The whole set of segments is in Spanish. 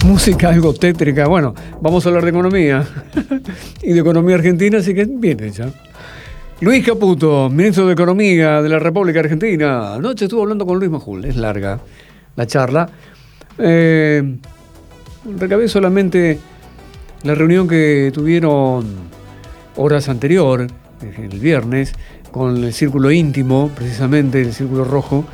Música algo tétrica. Bueno, vamos a hablar de economía y de economía argentina, así que bien hecha. Luis Caputo, ministro de Economía de la República Argentina. Anoche estuve hablando con Luis Majul, es larga la charla. Recabé solamente la reunión que tuvieron horas anterior, el viernes, con el círculo íntimo, precisamente el círculo rojo,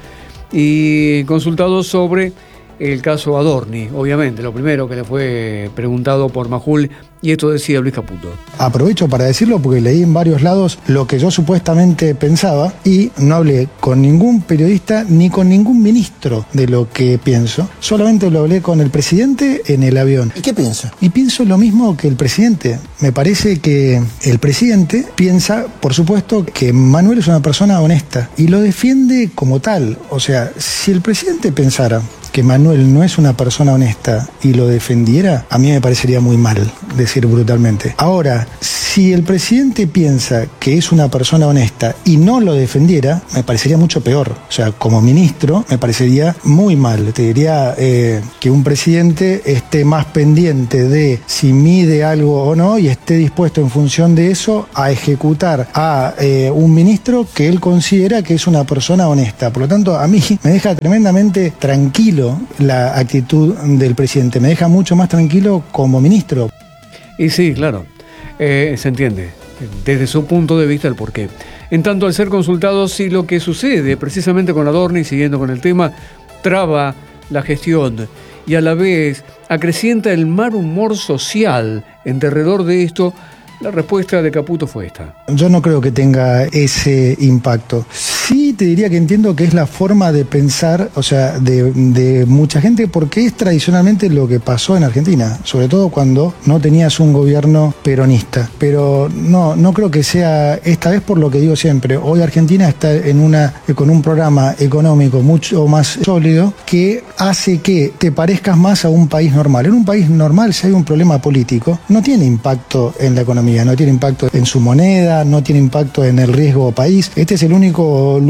y consultado sobre el caso Adorni, obviamente, lo primero que le fue preguntado por Majul, y esto decía Luis Caputo. Aprovecho para decirlo porque leí en varios lados lo que yo supuestamente pensaba y no hablé con ningún periodista ni con ningún ministro de lo que pienso. Solamente lo hablé con el presidente en el avión. ¿Y qué piensa? Y pienso lo mismo que el presidente. Me parece que el presidente piensa, por supuesto, que Manuel es una persona honesta y lo defiende como tal. O sea, si el presidente pensara que Manuel no es una persona honesta y lo defendiera, a mí me parecería muy mal, decir brutalmente. Ahora, si el presidente piensa que es una persona honesta y no lo defendiera, me parecería mucho peor. O sea, como ministro, me parecería muy mal. Te diría que un presidente esté más pendiente de si mide algo o no y esté dispuesto en función de eso a ejecutar a un ministro que él considera que es una persona honesta. Por lo tanto, a mí me deja tremendamente tranquilo la actitud del presidente, me deja mucho más tranquilo como ministro. Y sí, claro, se entiende desde su punto de vista el porqué. En tanto, al ser consultado si lo que sucede precisamente con Adorni, siguiendo con el tema, traba la gestión y a la vez acrecienta el mal humor social en derredor de esto, la respuesta de Caputo fue esta. Yo no creo que tenga ese impacto. Sí te diría que entiendo que es la forma de pensar, o sea, de mucha gente, porque es tradicionalmente lo que pasó en Argentina, sobre todo cuando no tenías un gobierno peronista. Pero no creo que sea esta vez, por lo que digo siempre. Hoy Argentina está con un programa económico mucho más sólido que hace que te parezcas más a un país normal. En un país normal, si hay un problema político, no tiene impacto en la economía. No tiene impacto en su moneda, no tiene impacto en el riesgo país. Este es el único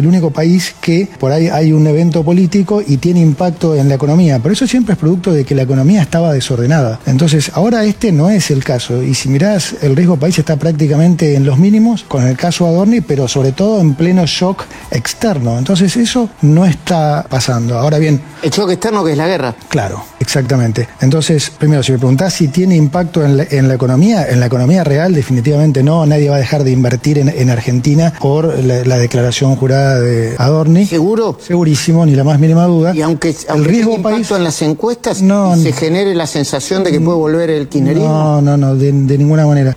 país que por ahí hay un evento político y tiene impacto en la economía. Pero eso siempre es producto de que la economía estaba desordenada. Entonces, ahora este no es el caso. Y si mirás, el riesgo país está prácticamente en los mínimos con el caso Adorni, pero sobre todo en pleno shock externo. Entonces, eso no está pasando. Ahora bien... ¿El shock externo que es la guerra? Claro, exactamente. Entonces, primero, si me preguntás si tiene impacto en la economía real, definitivamente no. Nadie va a dejar de invertir en Argentina por la declaración jurada de Adorni. ¿Seguro? Segurísimo, ni la más mínima duda. Y aunque el riesgo tenga impacto país en las encuestas, no, se genere la sensación de que puede volver el kirchnerismo. No, de ninguna manera.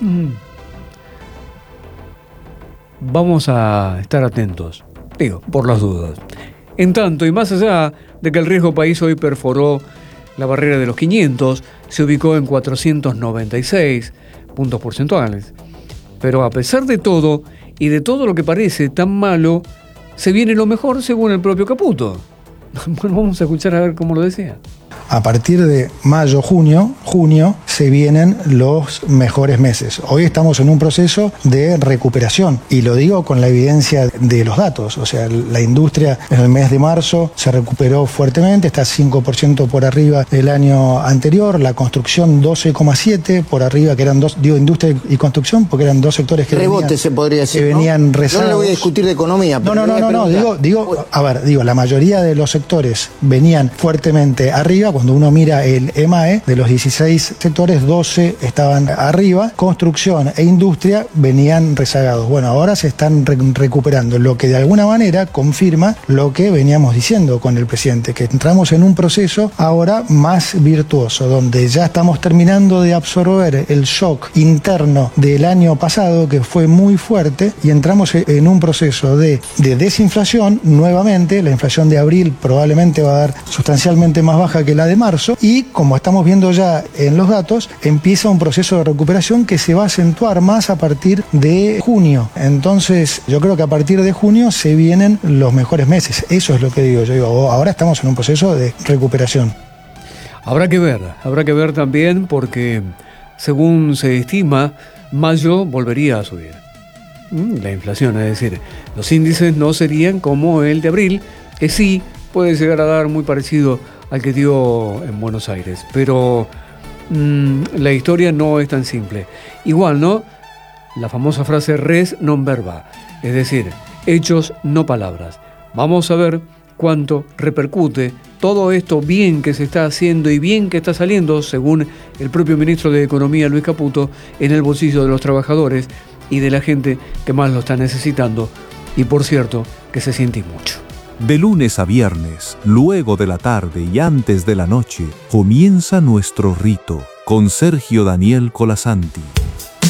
Vamos a estar atentos, digo, por las dudas. En tanto, y más allá de que el riesgo país hoy perforó la barrera de los 500, se ubicó en 496 puntos porcentuales. Pero a pesar de todo, y de todo lo que parece tan malo, se viene lo mejor según el propio Caputo. Bueno, vamos a escuchar a ver cómo lo decía. A partir de mayo, junio, se vienen los mejores meses. Hoy estamos en un proceso de recuperación y lo digo con la evidencia de los datos. O sea, la industria en el mes de marzo se recuperó fuertemente, está 5% por arriba del año anterior, la construcción 12,7% por arriba, que eran industria y construcción, porque eran dos sectores que rebote se podría decir, que venían rezagados. No le voy a discutir de economía. No, digo, la mayoría de los sectores venían fuertemente arriba. Cuando uno mira el EMAE, de los 16 sectores, 12 estaban arriba. Construcción e industria venían rezagados. Bueno, ahora se están recuperando, lo que de alguna manera confirma lo que veníamos diciendo con el presidente, que entramos en un proceso ahora más virtuoso, donde ya estamos terminando de absorber el shock interno del año pasado, que fue muy fuerte, y entramos en un proceso de desinflación nuevamente. La inflación de abril probablemente va a dar sustancialmente más baja que la de marzo, y como estamos viendo ya en los datos, empieza un proceso de recuperación que se va a acentuar más a partir de junio. Entonces yo creo que a partir de junio se vienen los mejores meses. Eso es lo que digo. Yo digo, ahora estamos en un proceso de recuperación. Habrá que ver también, porque según se estima, mayo volvería a subir la inflación, es decir, los índices no serían como el de abril, que sí puede llegar a dar muy parecido al que dio en Buenos Aires. Pero la historia no es tan simple. Igual, ¿no? La famosa frase res non verba, es decir, hechos no palabras. Vamos a ver cuánto repercute todo esto bien que se está haciendo y bien que está saliendo, según el propio ministro de Economía, Luis Caputo, en el bolsillo de los trabajadores y de la gente que más lo está necesitando, y por cierto, que se siente mucho. De lunes a viernes, luego de la tarde y antes de la noche, comienza nuestro rito con Sergio Daniel Colasanti.